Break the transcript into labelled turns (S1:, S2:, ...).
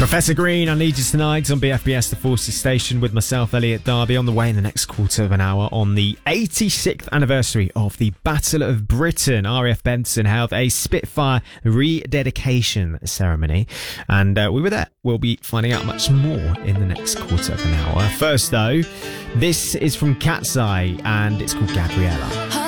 S1: Professor Green, I Need You Tonight on BFBS, the Forces Station, with myself, Elliot Darby, on the way in the next quarter of an hour on the 86th anniversary of the Battle of Britain. RAF Benson held a Spitfire rededication ceremony, and we were there. We'll be finding out much more in the next quarter of an hour. First, though, this is from Cat's Eye, and it's called Gabriella.